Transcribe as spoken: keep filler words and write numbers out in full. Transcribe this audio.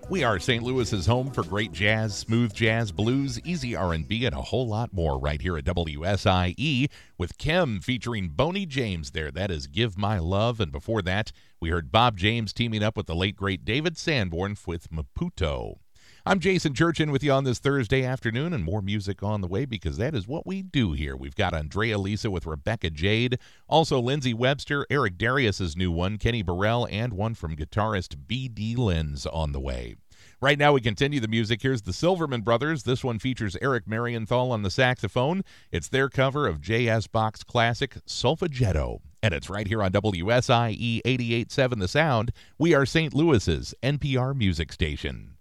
We are Saint Louis's home for great jazz, smooth jazz, blues, easy R and B, and a whole lot more right here at W S I E with Kim featuring Boney James there. That is Give My Love. And before that, we heard Bob James teaming up with the late, great David Sanborn with Maputo. I'm Jason Churchin with you on this Thursday afternoon, and more music on the way because that is what we do here. We've got Andrea Lisa with Rebecca Jade, also Lindsey Webster, Eric Darius' new one, Kenny Burrell, and one from guitarist B D. Linz on the way. Right now we continue the music. Here's the Silverman Brothers. This one features Eric Marienthal on the saxophone. It's their cover of J S. Bach's classic Solfeggetto, and it's right here on W S I E eighty-eight point seven The Sound. We are Saint Louis's N P R music station.